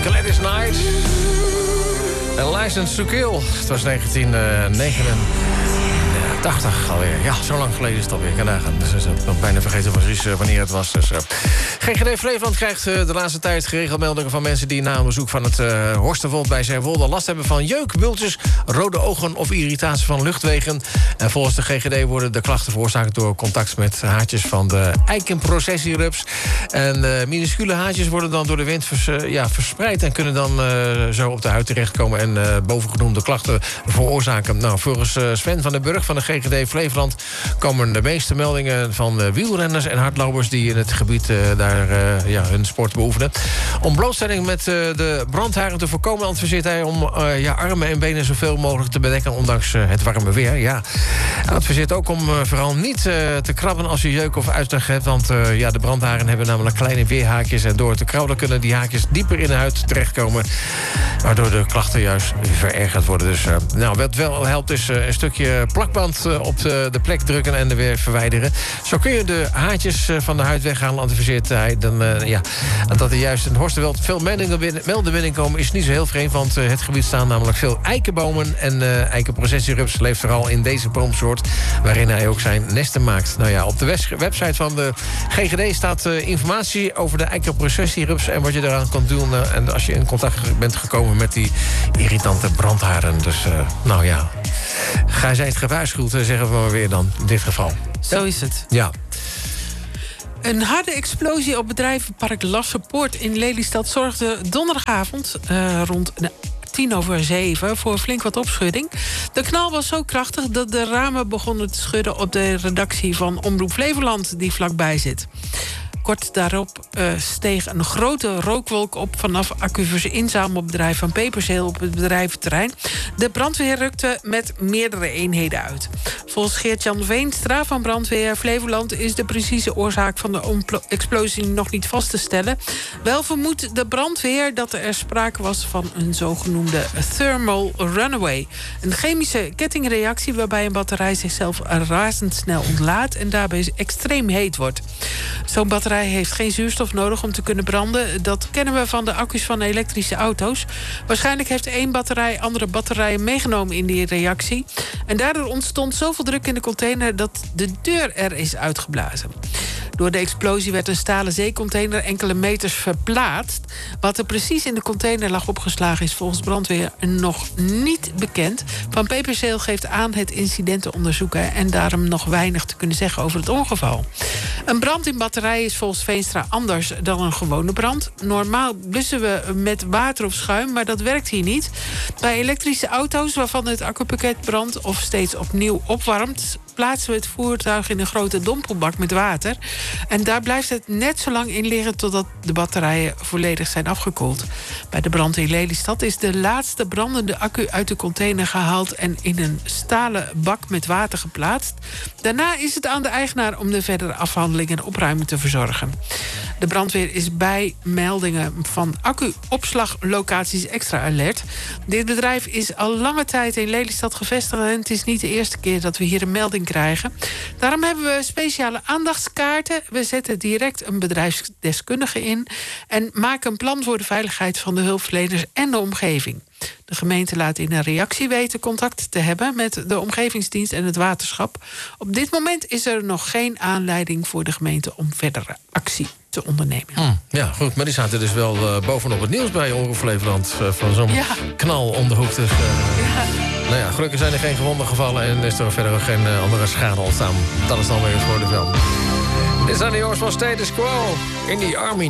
Gladys Knight. En License to Kill. Het was 1989 alweer. Ja, zo lang geleden is het alweer. Kan nagaan. Dus ik heb bijna vergeten precies wanneer het was. Dus, GGD Flevoland krijgt de laatste tijd geregeld meldingen van mensen die na een bezoek van het Horstenwold bij Zeewolde last hebben van jeuk, bultjes, rode ogen of irritatie van luchtwegen. En volgens de GGD worden de klachten veroorzaakt door contact met haartjes van de eikenprocessierups. En minuscule haartjes worden dan door de wind verspreid en kunnen dan zo op de huid terechtkomen en bovengenoemde klachten veroorzaken. Nou, volgens Sven van den Burg van de GGD Flevoland komen de meeste meldingen van wielrenners en hardlopers die in het gebied daar hun sport beoefenen. Om blootstelling met de brandharen te voorkomen adviseert hij om armen en benen zoveel mogelijk te bedekken, ondanks het warme weer. Ja. Hij adviseert ook om vooral niet te krabben als je jeuk of uitslag hebt, want de brandharen hebben namelijk kleine weerhaakjes en door te krabben kunnen die haakjes dieper in de huid terechtkomen, waardoor de klachten juist verergerd worden. Dus wat wel helpt is een stukje plakband op de plek drukken en er weer verwijderen. Zo kun je de haartjes van de huid weghalen, adviseert hij. Dat er juist in het Horstenwold veel meldingen binnenkomen is niet zo heel vreemd, want het gebied staan namelijk veel eikenbomen en eikenprocessierups leeft vooral in deze boomsoort, waarin hij ook zijn nesten maakt. Nou ja, op de website van de GGD staat informatie over de eikenprocessierups en wat je eraan kan doen en als je in contact bent gekomen met die irritante brandharen. Dus gij zijt gewaarschuwd, zeggen we maar weer dan, in dit geval. Zo is het. Ja. Een harde explosie op bedrijvenpark Lassenpoort in Lelystad zorgde donderdagavond rond 6:10 voor flink wat opschudding. De knal was zo krachtig dat de ramen begonnen te schudden op de redactie van Omroep Flevoland die vlakbij zit. Kort daarop steeg een grote rookwolk op vanaf accuverse-inzamelbedrijf van Peperzeel op het bedrijventerrein. De brandweer rukte met meerdere eenheden uit. Volgens Geert-Jan Veenstra van Brandweer Flevoland is de precieze oorzaak van de explosie nog niet vast te stellen. Wel vermoedt de brandweer dat er sprake was van een zogenoemde thermal runaway. Een chemische kettingreactie waarbij een batterij zichzelf razendsnel ontlaadt en daarbij extreem heet wordt. Zo'n batterij heeft geen zuurstof nodig om te kunnen branden. Dat kennen we van de accu's van elektrische auto's. Waarschijnlijk heeft één batterij andere batterijen meegenomen in die reactie. En daardoor ontstond zoveel druk in de container dat de deur er is uitgeblazen. Door de explosie werd een stalen zeecontainer enkele meters verplaatst. Wat er precies in de container lag opgeslagen is volgens brandweer nog niet bekend. Van Peperzeel geeft aan het incident te onderzoeken en daarom nog weinig te kunnen zeggen over het ongeval. Een brand in batterijen is volgens Veenstra anders dan een gewone brand. Normaal blussen we met water of schuim, maar dat werkt hier niet. Bij elektrische auto's waarvan het accupakket brandt of steeds opnieuw opwarmt, plaatsen we het voertuig in een grote dompelbak met water. En daar blijft het net zo lang in liggen totdat de batterijen volledig zijn afgekoeld. Bij de brand in Lelystad is de laatste brandende accu uit de container gehaald en in een stalen bak met water geplaatst. Daarna is het aan de eigenaar om de verdere afhandeling en opruiming te verzorgen. De brandweer is bij meldingen van accu-opslaglocaties extra alert. Dit bedrijf is al lange tijd in Lelystad gevestigd en het is niet de eerste keer dat we hier een melding krijgen. Daarom hebben we speciale aandachtskaarten. We zetten direct een bedrijfsdeskundige in en maken een plan voor de veiligheid van de hulpverleners en de omgeving. De gemeente laat in een reactie weten contact te hebben met de omgevingsdienst en het waterschap. Op dit moment is er nog geen aanleiding voor de gemeente om verdere actie te ondernemen. Ja, goed, maar die zaten dus wel bovenop het nieuws bij Omroep Flevoland van zo'n knal om de hoek. Dus, Nou ja, gelukkig zijn er geen gewonden gevallen en is er verder ook geen andere schade ontstaan. Dat is dan weer het voordeel. Dit zijn de jongens van Status Quo in the Army.